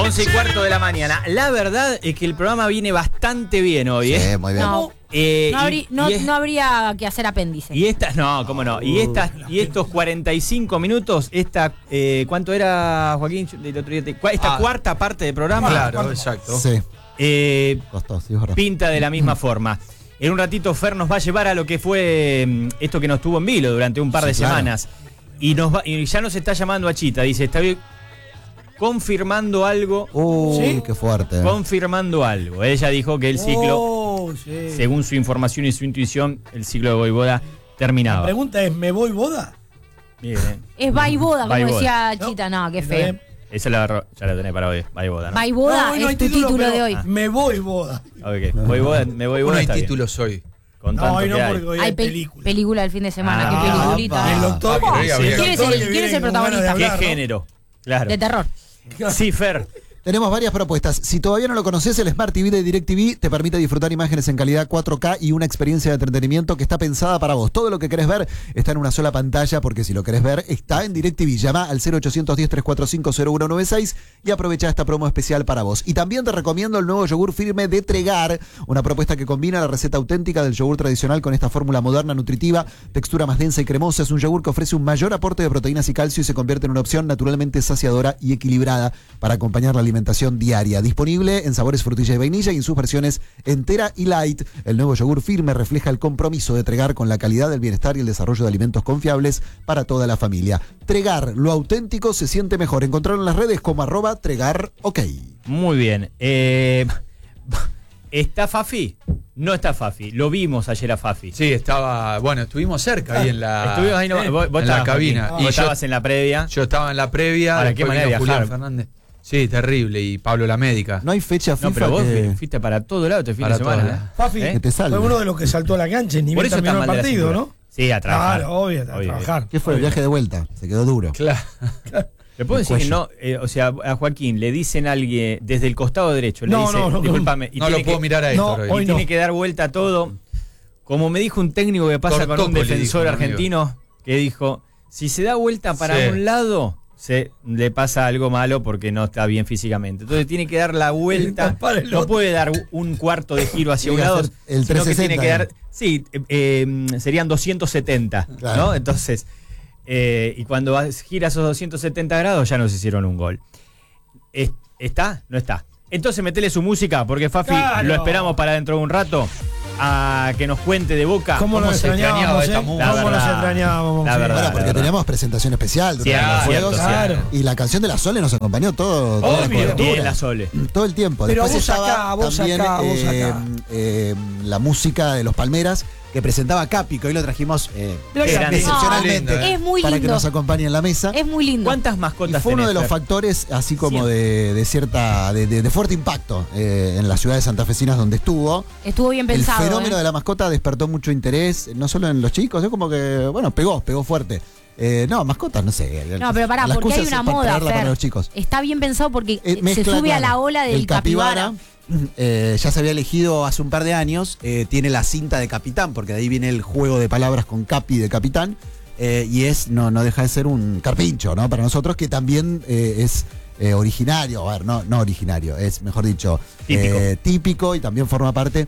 11:15 de la mañana. La verdad es que el programa viene bastante bien hoy, ¿eh? Sí, muy bien. No habría que hacer apéndice. Y estas, no, cómo no. Y estos 45 minutos, ¿cuánto era, Joaquín? Del otro día, esta cuarta parte del programa. Claro, exacto. Sí. Pinta de la misma forma. En un ratito Fer nos va a llevar a lo que fue esto que nos tuvo en vilo durante un par de semanas. Y ya nos está llamando a Chita. Dice, está confirmando algo. ¿Sí? Qué fuerte. Confirmando algo. Ella dijo que el ciclo, según su información y su intuición, el ciclo de Voivoda terminaba. La pregunta es, ¿me voy boda? Bien. Es Voivoda, como Voivoda. decía Chita. No, qué feo. Esa ya la tenés para hoy. Voivoda, ¿no? Voivoda es tu título de hoy. Me voy boda. Okay. Voivoda, me voy boda. No hay títulos hoy. Con No, tanto hoy no, que hay. porque hoy Hay hay película. película del fin de semana. Qué peliculita. El doctor. ¿Quién es el protagonista? ¿Qué género? Claro. De terror. Sí, Fer. Tenemos varias propuestas. Si todavía no lo conoces, el Smart TV de DirecTV te permite disfrutar imágenes en calidad 4K y una experiencia de entretenimiento que está pensada para vos. Todo lo que querés ver está en una sola pantalla, porque si lo querés ver, está en DirecTV. Llama al 0810-345-0196 y aprovecha esta promo especial para vos. Y también te recomiendo el nuevo yogur firme de Tregar, una propuesta que combina la receta auténtica del yogur tradicional con esta fórmula moderna, nutritiva, textura más densa y cremosa. Es un yogur que ofrece un mayor aporte de proteínas y calcio y se convierte en una opción naturalmente saciadora y equilibrada para acompañar la alimentación diaria. Disponible en sabores frutilla y vainilla y en sus versiones entera y light. El nuevo yogur firme refleja el compromiso de Tregar con la calidad del bienestar y el desarrollo de alimentos confiables para toda la familia. Tregar, lo auténtico se siente mejor. Encontrarlo en las redes como @TregarOK. Muy bien. ¿Está Fafi? No está Fafi. Lo vimos ayer a Fafi. Sí, estuvimos cerca ahí en la, Estuvimos ahí, vos en la cabina. Y estabas en la previa. Yo estaba en la previa. Ahora, qué manera de Julián viajar. Fernández. Sí, terrible. Y Pablo la médica. No hay fecha FIFA. No, pero vos que fuiste para todo lado este fin de semana. Fafi te salve. fue uno de los que saltó a la cancha y ni Por bien eso está terminó el mal de la partido, cintura. ¿no? Sí, a trabajar. Claro, obvio, a trabajar. ¿Qué fue el viaje de vuelta? Se quedó duro. Claro. ¿Le puedo decir que no? O sea, a Joaquín le dicen a alguien desde el costado derecho. Le dice, discúlpame. No lo puedo mirar a esto. Y tiene que dar vuelta a todo. Como me dijo un técnico que pasa con un defensor argentino, que dijo, si se da vuelta para un lado, le pasa algo malo porque no está bien físicamente. Entonces tiene que dar la vuelta. No puede dar un cuarto de giro hacia un lado, el sino que 360, tiene que dar... Sí, serían 270, claro. ¿no? Entonces... y cuando gira esos 270 grados ya nos hicieron un gol. ¿Está? No está. Entonces metele su música, porque Fafi lo esperamos para dentro de un rato a que nos cuente de Boca ¿Cómo nos se extrañábamos, esta música. ¿Cómo nos extrañábamos? La verdad. Bueno, porque teníamos presentación especial durante los juegos. Claro. Y la canción de la Sole nos acompañó toda la cobertura. Bien, la Sole. Todo el tiempo. Pero Después vos estaba acá, vos también acá, vos acá. La música de los Palmeras que presentaba Capi, que hoy lo trajimos excepcionalmente Es muy para que lindo. nos acompañe en la mesa. Es muy lindo. ¿Cuántas Y mascotas fue uno de tenés, los Fer? factores así como de fuerte impacto en las ciudades santafesinas donde estuvo. Estuvo bien pensado. El fenómeno de la mascota despertó mucho interés, no solo en los chicos, es como que, bueno, pegó fuerte. Mascotas, no sé. No, pero pará, la porque hay excusa una es para moda, traerla Fer. para los chicos. Está bien pensado porque se Mezcla, sube a claro, la ola del el capibara. Ya se había elegido hace un par de años, tiene la cinta de capitán, porque de ahí viene el juego de palabras con capi de capitán, y no deja de ser un carpincho, ¿no? Para nosotros, que también es originario, a ver, no originario, es, mejor dicho, típico y también forma parte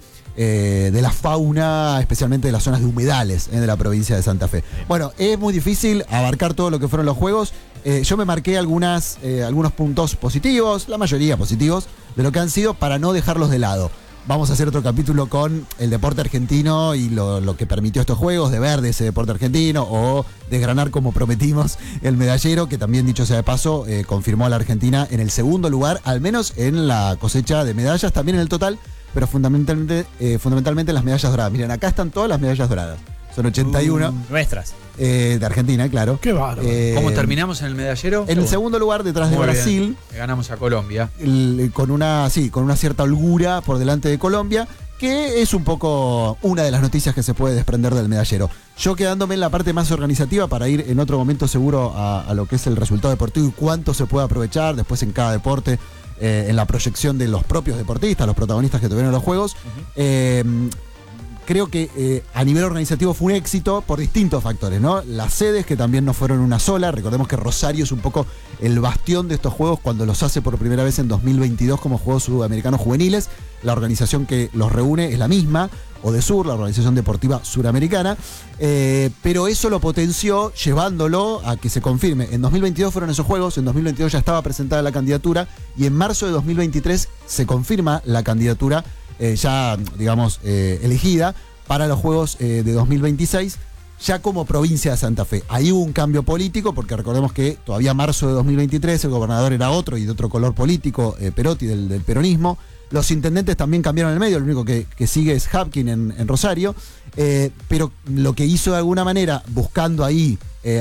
de la fauna, especialmente de las zonas de humedales de la provincia de Santa Fe. Bueno, es muy difícil abarcar todo lo que fueron los juegos. Yo me marqué algunos puntos positivos, la mayoría positivos, de lo que han sido para no dejarlos de lado. Vamos a hacer otro capítulo con el deporte argentino y lo que permitió estos juegos, de ver de ese deporte argentino o desgranar, como prometimos, el medallero, que también, dicho sea de paso, confirmó a la Argentina en el segundo lugar, al menos en la cosecha de medallas, también en el total, pero fundamentalmente las medallas doradas. Miren, acá están todas las medallas doradas. Son 81. Nuestras. De Argentina, claro. Qué bárbaro. ¿Cómo terminamos en el medallero? En el segundo lugar, detrás de Muy Brasil. bien. Ganamos a Colombia. Con una cierta holgura por delante de Colombia, que es un poco una de las noticias que se puede desprender del medallero. Yo quedándome en la parte más organizativa para ir en otro momento seguro a lo que es el resultado deportivo y cuánto se puede aprovechar después en cada deporte, en la proyección de los propios deportistas, los protagonistas que tuvieron los juegos. creo que a nivel organizativo fue un éxito por distintos factores, ¿no? Las sedes, que también no fueron una sola. Recordemos que Rosario es un poco el bastión de estos juegos cuando los hace por primera vez en 2022 como Juegos Sudamericanos Juveniles. La organización que los reúne es la misma, ODESUR, la Organización Deportiva Suramericana, pero eso lo potenció llevándolo a que se confirme. En 2022 fueron esos juegos, en 2022 ya estaba presentada la candidatura y en marzo de 2023 se confirma la candidatura ya, digamos, elegida para los Juegos de 2026, ya como provincia de Santa Fe. Ahí hubo un cambio político, porque recordemos que todavía marzo de 2023 el gobernador era otro y de otro color político, Perotti, del peronismo. Los intendentes también cambiaron el medio, lo único que sigue es Hapkin en Rosario, pero lo que hizo de alguna manera, buscando ahí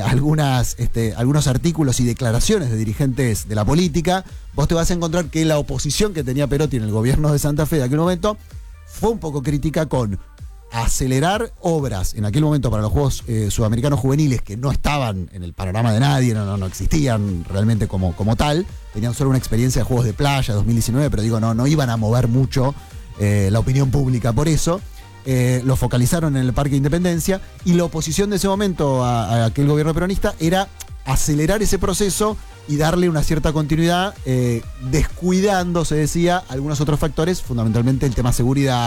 algunos artículos y declaraciones de dirigentes de la política, vos te vas a encontrar que la oposición que tenía Perotti en el gobierno de Santa Fe de aquel momento fue un poco crítica con acelerar obras en aquel momento para los Juegos Sudamericanos Juveniles que no estaban en el panorama de nadie, no existían realmente como tal, tenían solo una experiencia de Juegos de Playa 2019, pero digo, no iban a mover mucho la opinión pública por eso. Lo focalizaron en el Parque Independencia y la oposición de ese momento a aquel gobierno peronista era acelerar ese proceso y darle una cierta continuidad, descuidando, se decía, algunos otros factores, fundamentalmente el tema seguridad,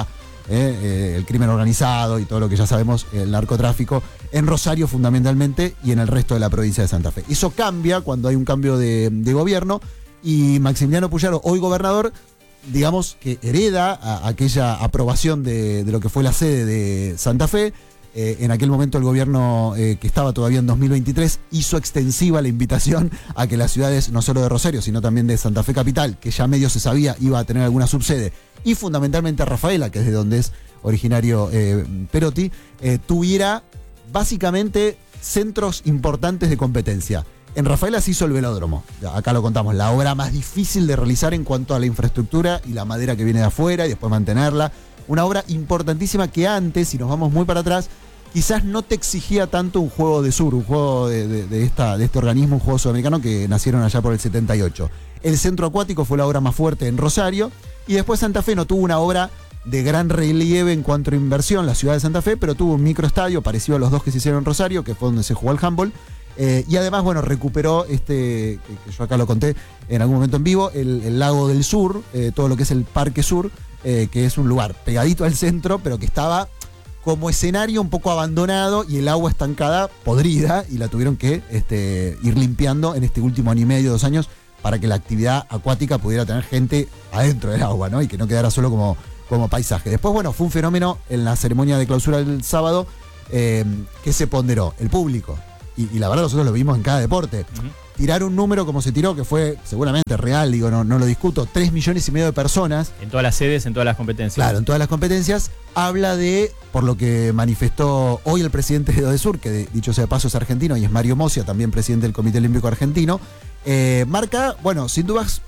el crimen organizado y todo lo que ya sabemos, el narcotráfico, en Rosario fundamentalmente y en el resto de la provincia de Santa Fe. Eso cambia cuando hay un cambio de gobierno y Maximiliano Puyaro, hoy gobernador, digamos que hereda aquella aprobación de lo que fue la sede de Santa Fe. En aquel momento el gobierno que estaba todavía en 2023 hizo extensiva la invitación a que las ciudades, no solo de Rosario, sino también de Santa Fe Capital, que ya medio se sabía iba a tener alguna subsede, y fundamentalmente Rafaela, que es de donde es originario Perotti, tuviera básicamente centros importantes de competencia. En Rafaela se hizo el velódromo, acá lo contamos, la obra más difícil de realizar en cuanto a la infraestructura y la madera que viene de afuera y después mantenerla. Una obra importantísima que antes, si nos vamos muy para atrás, quizás no te exigía tanto un juego de sur, un juego de este organismo, un juego sudamericano que nacieron allá por el 78. El centro acuático fue la obra más fuerte en Rosario y después Santa Fe no tuvo una obra de gran relieve en cuanto a inversión, la ciudad de Santa Fe, pero tuvo un microestadio parecido a los dos que se hicieron en Rosario, que fue donde se jugó el handball. Y además, bueno, recuperó que yo acá lo conté en algún momento en vivo, el Lago del Sur, todo lo que es el Parque Sur, que es un lugar pegadito al centro, pero que estaba como escenario un poco abandonado y el agua estancada, podrida, y la tuvieron que ir limpiando en este último año y medio, 2 años, para que la actividad acuática pudiera tener gente adentro del agua, ¿no? Y que no quedara solo como paisaje. Después, bueno, fue un fenómeno en la ceremonia de clausura del sábado que se ponderó el público. Y la verdad nosotros lo vimos en cada deporte. Tirar un número como se tiró, que fue seguramente real, digo, no lo discuto, 3,5 millones de personas. En todas las sedes, en todas las competencias. Claro, en todas las competencias. Habla de, por lo que manifestó hoy el presidente de ODESUR, que dicho sea de paso es argentino, y es Mario Mosia, también presidente del Comité Olímpico Argentino, marca, bueno, sin dudas,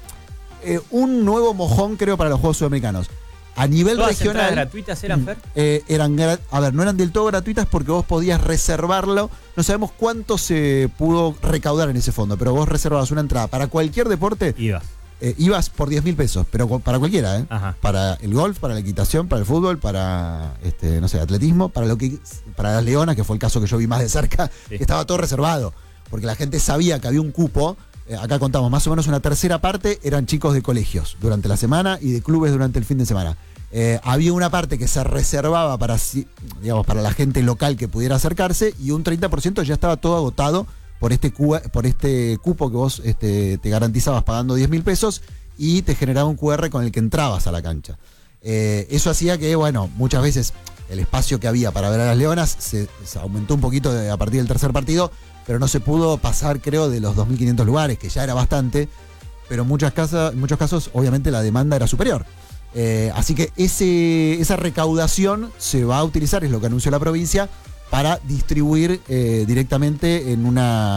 un nuevo mojón, creo, para los Juegos Sudamericanos. A nivel ¿Todas regional. ¿Todas gratuitas eran, Fer? No eran del todo gratuitas porque vos podías reservarlo. No sabemos cuánto se pudo recaudar en ese fondo, pero vos reservabas una entrada para cualquier deporte. Ibas por 10.000 pesos, pero para cualquiera, ¿eh? Ajá. Para el golf, para la equitación, para el fútbol, para atletismo, para las leonas, que fue el caso que yo vi más de cerca, sí. Que estaba todo reservado, porque la gente sabía que había un cupo. Acá contamos, más o menos una tercera parte eran chicos de colegios durante la semana y de clubes durante el fin de semana. Había una parte que se reservaba para la gente local que pudiera acercarse y un 30% ya estaba todo agotado por este cupo que vos te garantizabas pagando 10.000 pesos y te generaba un QR con el que entrabas a la cancha. Eso hacía que, bueno, muchas veces el espacio que había para ver a las leonas se aumentó un poquito a partir del tercer partido, pero no se pudo pasar, creo, de los 2.500 lugares, que ya era bastante, pero en muchos casos, obviamente, la demanda era superior. Así que esa recaudación se va a utilizar, es lo que anunció la provincia, para distribuir directamente en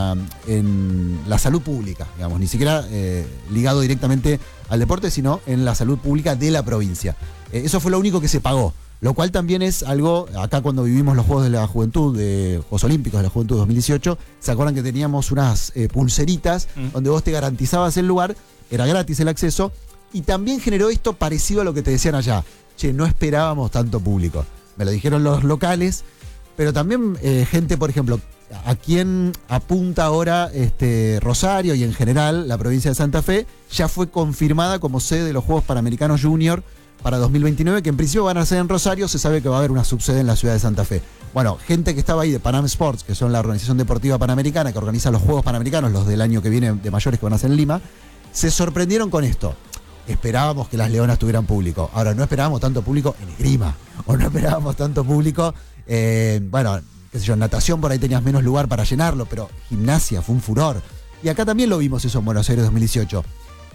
la salud pública, digamos, ni siquiera ligado directamente al deporte, sino en la salud pública de la provincia. Eso fue lo único que se pagó. Lo cual también es algo, acá cuando vivimos los Juegos de la Juventud, Juegos Olímpicos de la Juventud 2018, ¿se acuerdan que teníamos unas pulseritas donde vos te garantizabas el lugar, era gratis el acceso, y también generó esto parecido a lo que te decían allá? Che, no esperábamos tanto público. me lo dijeron los locales, pero también gente, por ejemplo, a quien apunta ahora Rosario y en general la provincia de Santa Fe, ya fue confirmada como sede de los Juegos Panamericanos Junior para 2029, que en principio van a ser en Rosario, se sabe que va a haber una subsede en la ciudad de Santa Fe. Bueno, gente que estaba ahí de Panam Sports, que son la organización deportiva panamericana que organiza los Juegos Panamericanos, los del año que viene de mayores que van a ser en Lima, se sorprendieron con esto. Esperábamos que las Leonas tuvieran público. Ahora, no esperábamos tanto público en esgrima, o no esperábamos tanto público, bueno, qué sé yo, en natación por ahí tenías menos lugar para llenarlo, pero gimnasia fue un furor. Y acá también lo vimos eso en Buenos Aires 2018.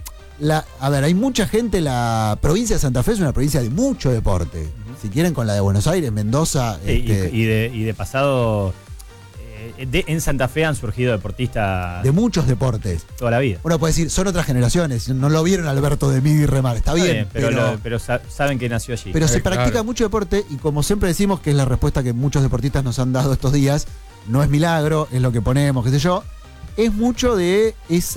A ver, hay mucha gente, la provincia de Santa Fe es una provincia de mucho deporte. Si quieren, con la de Buenos Aires, Mendoza. Y de pasado, en Santa Fe han surgido deportistas. De muchos deportes. Toda la vida. Uno puede decir, son otras generaciones. No lo vieron Alberto de Midi remar. Está bien. Pero saben que nació allí. Pero se practica mucho deporte y como siempre decimos, que es la respuesta que muchos deportistas nos han dado estos días, no es milagro, es lo que ponemos, qué sé yo. Es mucho de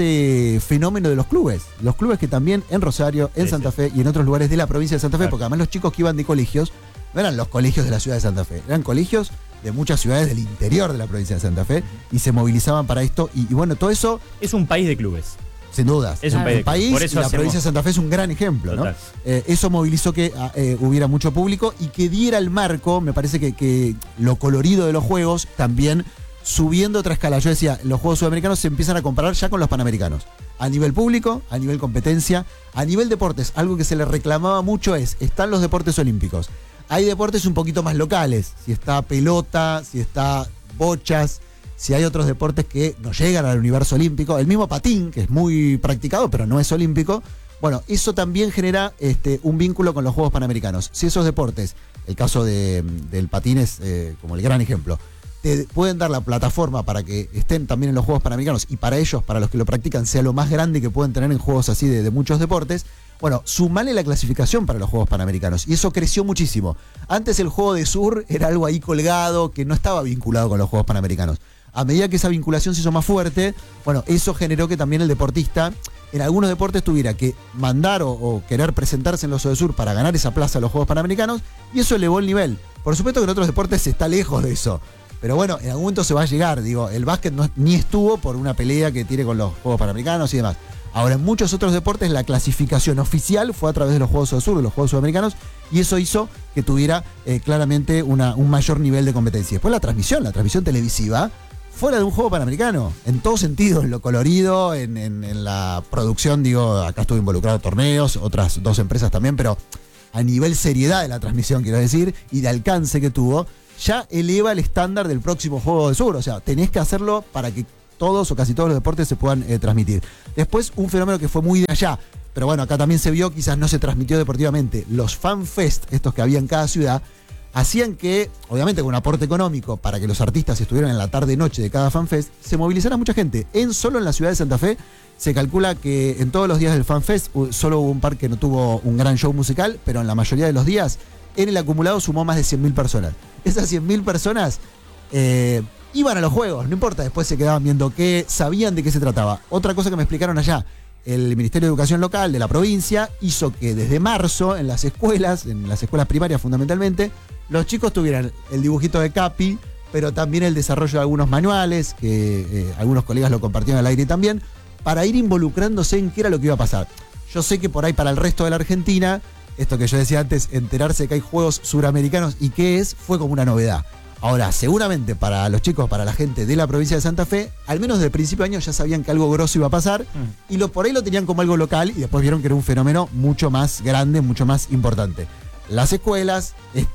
ese fenómeno de los clubes. Los clubes que también en Rosario, en Santa Fe y en otros lugares de la provincia de Santa Fe, porque además los chicos que iban de colegios no eran los colegios de la ciudad de Santa Fe, eran colegios de muchas ciudades del interior de la provincia de Santa Fe y se movilizaban para esto. Y bueno, todo eso. Es un país de clubes. Sin dudas. Es un país. Por eso y la provincia de Santa Fe es un gran ejemplo, ¿no? Eso movilizó que hubiera mucho público y que diera el marco, me parece que lo colorido de los juegos también. Subiendo otra escala. Yo decía, los Juegos Sudamericanos se empiezan a comparar ya con los Panamericanos. A nivel público, a nivel competencia, a nivel deportes. Algo que se le reclamaba mucho están los deportes olímpicos. Hay deportes un poquito más locales. Si está pelota, si está bochas, si hay otros deportes que no llegan al universo olímpico. El mismo patín, que es muy practicado, pero no es olímpico. Bueno, eso también genera un vínculo con los Juegos Panamericanos. Si esos deportes, el caso del patín es como el gran ejemplo, te pueden dar la plataforma para que estén también en los Juegos Panamericanos y para ellos, para los que lo practican, sea lo más grande que pueden tener en juegos así de muchos deportes. Bueno, sumale la clasificación para los Juegos Panamericanos y eso creció muchísimo. Antes el juego de sur era algo ahí colgado que no estaba vinculado con los Juegos Panamericanos. A medida que esa vinculación se hizo más fuerte, bueno, eso generó que también el deportista en algunos deportes tuviera que mandar o querer presentarse en los Sur para ganar esa plaza a los Juegos Panamericanos y eso elevó el nivel. Por supuesto que en otros deportes se está lejos de eso. Pero bueno, en algún momento se va a llegar. Digo, el básquet ni estuvo por una pelea que tiene con los Juegos Panamericanos y demás. Ahora, en muchos otros deportes la clasificación oficial fue a través de los Juegos Sur, de los Juegos Sudamericanos, y eso hizo que tuviera claramente un mayor nivel de competencia. Después la transmisión televisiva, fuera de un Juego Panamericano, en todo sentido, en lo colorido, en la producción, digo, acá estuve involucrado en torneos, otras 2 empresas también, pero a nivel seriedad de la transmisión, quiero decir, y de alcance que tuvo, ya eleva el estándar del próximo Juego del Sur. O sea, tenés que hacerlo para que todos o casi todos los deportes se puedan transmitir. Después, un fenómeno que fue muy de allá, pero bueno, acá también se vio, quizás no se transmitió deportivamente. Los FanFest, estos que había en cada ciudad, hacían que, obviamente con un aporte económico, para que los artistas estuvieran en la tarde-noche de cada FanFest, se movilizara mucha gente. Solo en la ciudad de Santa Fe, se calcula que en todos los días del FanFest, solo hubo un par que no tuvo un gran show musical, pero en la mayoría de los días, en el acumulado sumó más de 100.000 personas. Esas 100.000 personas iban a los juegos, no importa, después se quedaban viendo qué, sabían de qué se trataba. Otra cosa que me explicaron allá, el Ministerio de Educación Local de la provincia hizo que desde marzo en las escuelas primarias fundamentalmente, los chicos tuvieran el dibujito de Capi, pero también el desarrollo de algunos manuales, que algunos colegas lo compartieron al aire también, para ir involucrándose en qué era lo que iba a pasar. Yo sé que por ahí para el resto de la Argentina, esto que yo decía antes, enterarse que hay juegos suramericanos y qué fue como una novedad. Ahora, seguramente para los chicos, para la gente de la provincia de Santa Fe, al menos desde el principio de año ya sabían que algo grosso iba a pasar y por ahí lo tenían como algo local y después vieron que era un fenómeno mucho más grande, mucho más importante. Las escuelas,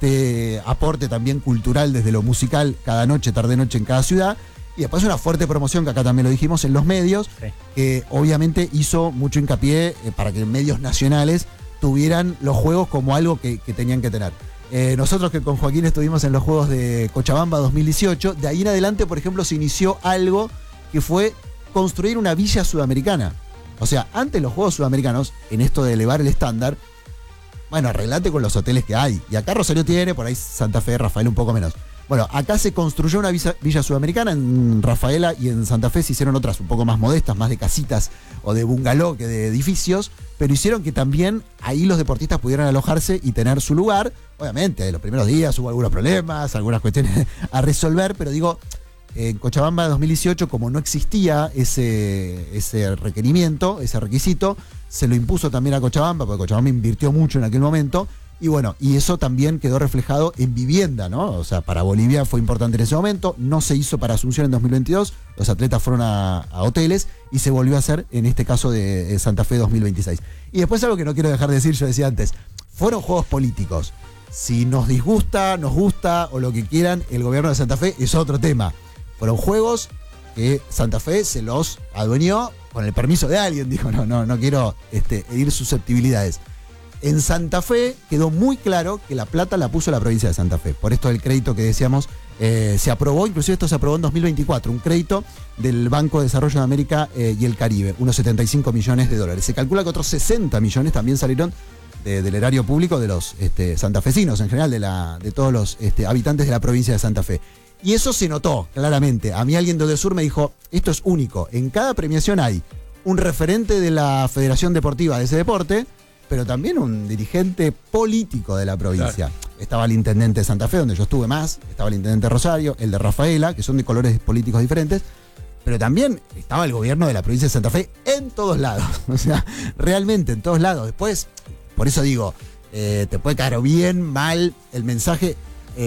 aporte también cultural desde lo musical, cada noche, tarde-noche en cada ciudad, y después una fuerte promoción, que acá también lo dijimos, en los medios, que obviamente hizo mucho hincapié para que medios nacionales tuvieran los juegos como algo que tenían que tener. Nosotros que con Joaquín estuvimos en los Juegos de Cochabamba 2018, de ahí en adelante, por ejemplo, se inició algo que fue construir una villa sudamericana. O sea, antes los Juegos Sudamericanos, en esto de elevar el estándar, bueno, arreglate con los hoteles que hay. Y acá Rosario tiene, por ahí Santa Fe, Rafael un poco menos. Bueno, acá se construyó una villa sudamericana, en Rafaela y en Santa Fe se hicieron otras un poco más modestas, más de casitas o de bungalow que de edificios, pero hicieron que también ahí los deportistas pudieran alojarse y tener su lugar. Obviamente, en los primeros días hubo algunos problemas, algunas cuestiones a resolver, pero digo, en Cochabamba 2018, como no existía ese requerimiento, ese requisito, se lo impuso también a Cochabamba, porque Cochabamba invirtió mucho en aquel momento. Y bueno, y eso también quedó reflejado en vivienda, ¿no? O sea, para Bolivia fue importante en ese momento, no se hizo para Asunción en 2022, los atletas fueron a hoteles y se volvió a hacer en este caso de Santa Fe 2026. Y después algo que no quiero dejar de decir, yo decía antes, fueron juegos políticos. Si nos disgusta, nos gusta o lo que quieran, el gobierno de Santa Fe es otro tema. Fueron juegos que Santa Fe se los adueñó con el permiso de alguien, dijo, no quiero herir susceptibilidades. En Santa Fe quedó muy claro que la plata la puso la provincia de Santa Fe. Por esto del crédito que decíamos, se aprobó, inclusive esto se aprobó en 2024, un crédito del Banco de Desarrollo de América y el Caribe, unos 75 millones de dólares. Se calcula que otros 60 millones también salieron del erario público de los santafesinos, en general de todos los habitantes de la provincia de Santa Fe. Y eso se notó claramente. A mí alguien de Odesur me dijo, esto es único, en cada premiación hay un referente de la Federación Deportiva de ese deporte, pero también un dirigente político de la provincia. Claro. Estaba el intendente de Santa Fe, donde yo estuve más, estaba el intendente de Rosario, el de Rafaela, que son de colores políticos diferentes, pero también estaba el gobierno de la provincia de Santa Fe en todos lados, o sea, realmente en todos lados. Después, por eso digo, te puede caer bien, mal el mensaje.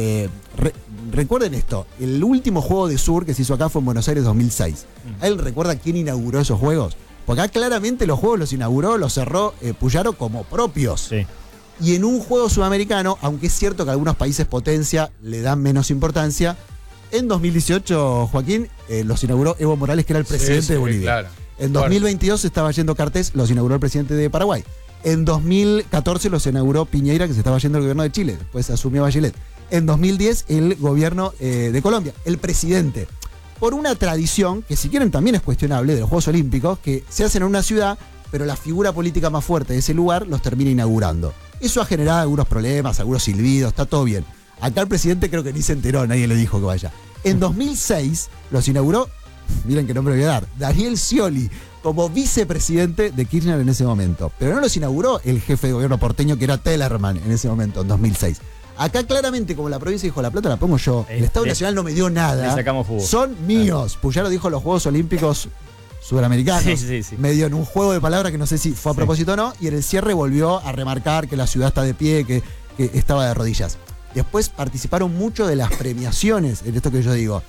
Recuerden esto, el último juego de Sur que se hizo acá fue en Buenos Aires 2006. ¿Alguien recuerda quién inauguró esos juegos? Porque acá claramente los juegos los inauguró, los cerró Puyaro como propios. Sí. Y en un juego sudamericano, aunque es cierto que algunos países potencia le dan menos importancia, en 2018, Joaquín, los inauguró Evo Morales, que era el presidente de Bolivia. Claro. En 2022 estaba yendo Cartés, los inauguró el presidente de Paraguay. En 2014 los inauguró Piñera, que se estaba yendo el gobierno de Chile, después asumió Bachelet. En 2010 el gobierno de Colombia, el presidente. Por una tradición, que si quieren también es cuestionable, de los Juegos Olímpicos, que se hacen en una ciudad, pero la figura política más fuerte de ese lugar los termina inaugurando. Eso ha generado algunos problemas, algunos silbidos, está todo bien. Acá el presidente creo que ni se enteró, nadie le dijo que vaya. En 2006 los inauguró, miren qué nombre voy a dar, Daniel Scioli, como vicepresidente de Kirchner en ese momento. Pero no los inauguró el jefe de gobierno porteño, que era Tellerman en ese momento, en 2006. Acá claramente, como la provincia dijo, la plata la pongo yo, el Estado Nacional no me dio nada, le sacamos jugo. Son míos. Puyaro dijo los Juegos Olímpicos Sudamericanos, sí. medio en un juego de palabras que no sé si fue a propósito o no, y en el cierre volvió a remarcar que la ciudad está de pie, que estaba de rodillas. Después participaron mucho de las premiaciones, en esto que yo digo,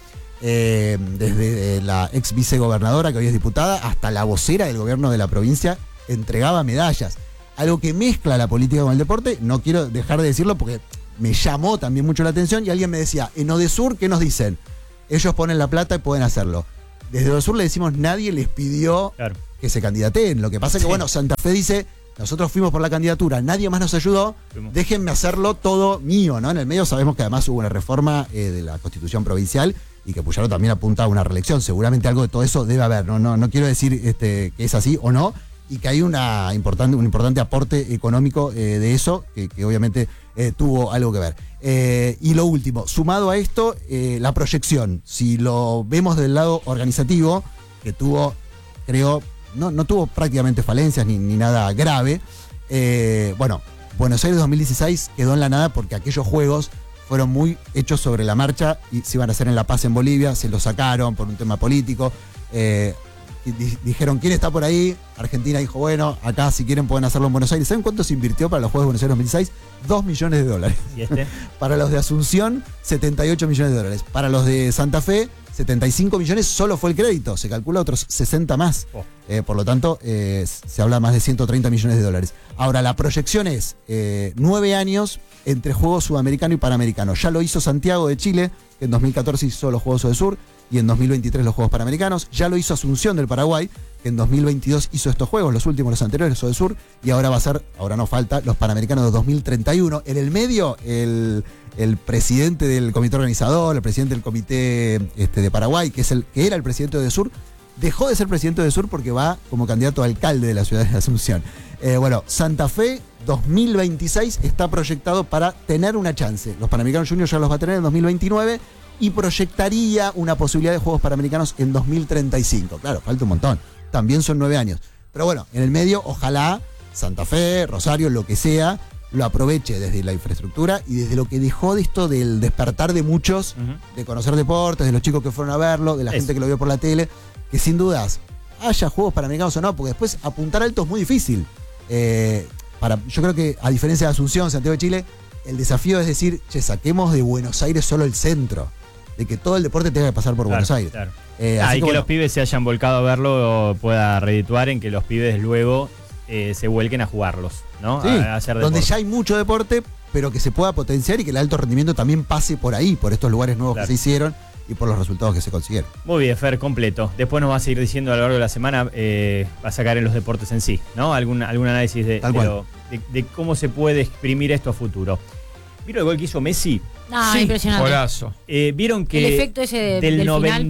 desde la ex vicegobernadora, que hoy es diputada, hasta la vocera del gobierno de la provincia, entregaba medallas. Algo que mezcla la política con el deporte, no quiero dejar de decirlo porque me llamó también mucho la atención, y alguien me decía, en Odesur, ¿qué nos dicen? Ellos ponen la plata y pueden hacerlo. Desde Odesur le decimos, nadie les pidió que se candidateen. Lo que pasa es que, bueno, Santa Fe dice, nosotros fuimos por la candidatura, nadie más nos ayudó, déjenme hacerlo todo mío, ¿no? En el medio sabemos que además hubo una reforma de la Constitución provincial y que Puyaro también apunta a una reelección. Seguramente algo de todo eso debe haber, no quiero decir que es así o no, y que hay un importante aporte económico de eso, que obviamente tuvo algo que ver. Y lo último, sumado a esto, la proyección. Si lo vemos del lado organizativo, que tuvo, creo, no tuvo prácticamente falencias ni nada grave. Bueno, Buenos Aires 2016 quedó en la nada porque aquellos juegos fueron muy hechos sobre la marcha y se iban a hacer en La Paz, en Bolivia, se lo sacaron por un tema político. Dijeron, ¿quién está por ahí? Argentina dijo, bueno, acá si quieren pueden hacerlo en Buenos Aires. ¿Saben cuánto se invirtió para los Juegos de Buenos Aires 2016? $2 millones. ¿Y este? Para los de Asunción, $78 millones. Para los de Santa Fe, 75 millones solo fue el crédito. Se calcula otros 60 más. Por lo tanto, se habla más de $130 millones. Ahora, la proyección es 9 años entre Juegos Sudamericano y Panamericano. Ya lo hizo Santiago de Chile, que en 2014 hizo los Juegos Odesur, y en 2023 los Juegos Panamericanos. Ya lo hizo Asunción del Paraguay, que en 2022 hizo estos Juegos, los últimos, los anteriores, Odesur, y ahora va a ser, ahora no falta, los Panamericanos de 2031. En el medio, el presidente del comité organizador, el presidente del comité de Paraguay, que era el presidente de Odesur, dejó de ser presidente de Odesur porque va como candidato a alcalde de la ciudad de Asunción. Bueno, Santa Fe 2026 está proyectado para tener una chance. Los Panamericanos Juniors ya los va a tener en 2029 y proyectaría una posibilidad de Juegos Panamericanos en 2035. Claro, falta un montón. También son 9 años. Pero bueno, en el medio, ojalá Santa Fe, Rosario, lo que sea, lo aproveche desde la infraestructura y desde lo que dejó de esto del despertar de muchos, de conocer deportes, de los chicos que fueron a verlo, de la gente que lo vio por la tele, que sin dudas haya Juegos Panamericanos o no, porque después apuntar alto es muy difícil. Yo creo que, a diferencia de Asunción, Santiago de Chile, el desafío es decir, saquemos de Buenos Aires solo el centro, de que todo el deporte tenga que pasar por Buenos Aires. Claro. Así que los pibes se hayan volcado a verlo pueda redituar en que los pibes luego se vuelquen a jugarlos, ¿no? Sí, a hacer deporte. Donde ya hay mucho deporte, pero que se pueda potenciar y que el alto rendimiento también pase por ahí, por estos lugares nuevos que se hicieron y por los resultados que se consiguieron. Muy bien, Fer, completo. Después nos va a seguir diciendo a lo largo de la semana, va a sacar en los deportes en sí, ¿no? Algún análisis de cómo se puede exprimir esto a futuro. ¿Vieron el gol que hizo Messi? No, impresionante. Golazo. Vieron que el efecto ese del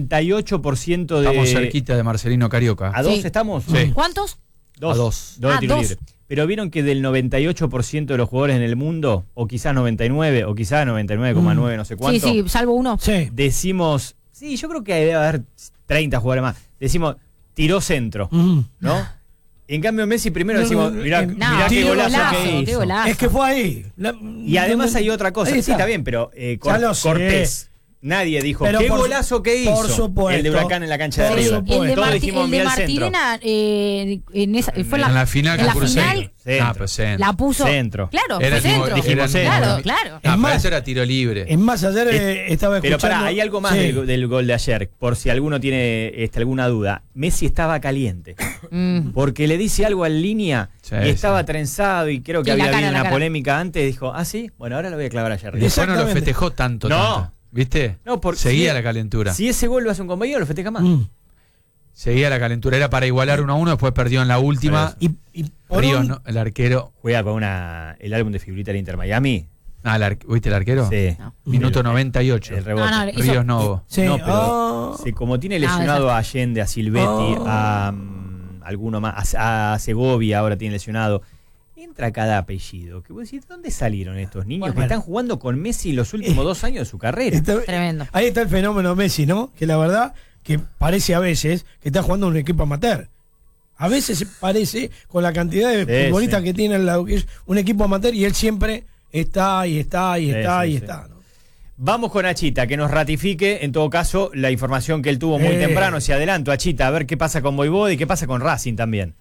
98% de... Estamos cerquita de Marcelino Carioca. ¿A 2 estamos? Sí. ¿Cuántos? A 2. 2 de tiro 2. libre. Pero vieron que del 98% de los jugadores en el mundo, o quizás 99, o quizás 99,9, no sé cuánto. Sí, salvo uno. Sí. Decimos, sí, yo creo que debe haber 30 jugadores más. Decimos, tiró centro, ¿no? En cambio Messi primero decimos, mirá qué golazo que hizo. Qué golazo. Es que fue ahí. Y además hay otra cosa, sí, está bien, pero Cortés. Nadie dijo, pero qué golazo que hizo. Por supuesto. El de Huracán en la cancha de River. Todos dijimos, el de mira el centro. Martirena, fue en la final en la con final pero centro. la puso. Centro. Claro, Era fue centro. dijimos centro. Claro. No, Es más, pero eso era tiro libre. Es más, ayer estaba escuchando. Pero pará, hay algo más del gol de ayer, por si alguno tiene alguna duda. Messi estaba caliente, porque le dice algo en línea y estaba trenzado y creo que había habido una polémica antes. Dijo, sí, bueno, ahora lo voy a clavar ayer. Después no lo festejó tanto. ¿Viste? No, porque seguía la calentura. Si ese gol lo hace un compañero, lo festeja más. Seguía la calentura. Era para igualar 1-1, después perdió en la última. Y Ríos, el arquero. Juega con el álbum de figurita del Inter Miami. ¿Viste el arquero? Sí. Minuto 98. El rebote. Ríos Novo. Sí. No, pero como tiene lesionado a Allende, a Silvetti, a alguno más, a Segovia ahora tiene lesionado. Entra cada apellido. Que vos decís, ¿de dónde salieron estos niños que están jugando con Messi los últimos 2 años de su carrera? Tremendo. Ahí está el fenómeno Messi, ¿no? Que la verdad que parece a veces que está jugando un equipo amateur. A veces parece con la cantidad de futbolistas que tiene un equipo amateur y él siempre está y está y está y está, ¿no? Vamos con Achita, que nos ratifique, en todo caso, la información que él tuvo muy temprano. Hacia adelanto, Achita, a ver qué pasa con Voivoda y qué pasa con Racing también.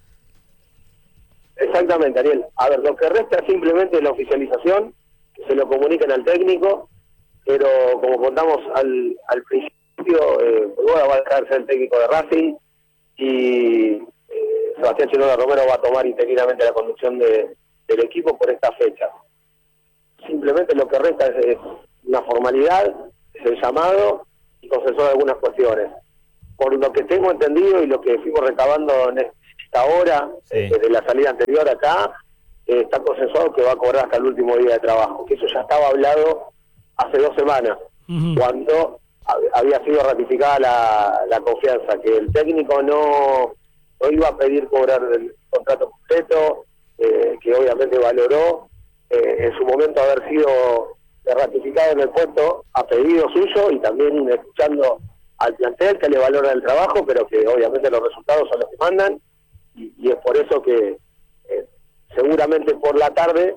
Exactamente, Ariel. A ver, lo que resta es simplemente la oficialización, que se lo comuniquen al técnico, pero como contamos al principio, Voivoda va a dejar de ser el técnico de Racing y Sebastián Chinola Romero va a tomar interinamente la conducción del equipo por esta fecha. Simplemente lo que resta es una formalidad, es el llamado y consensuar algunas cuestiones. Por lo que tengo entendido y lo que fuimos recabando en esta hora, desde la salida anterior acá, está consensuado que va a cobrar hasta el último día de trabajo, que eso ya estaba hablado hace 2 semanas, cuando había sido ratificada la confianza, que el técnico no iba a pedir cobrar el contrato completo, que obviamente valoró en su momento haber sido ratificado en el puesto a pedido suyo y también escuchando al plantel que le valora el trabajo, pero que obviamente los resultados son los que mandan y es por eso que seguramente por la tarde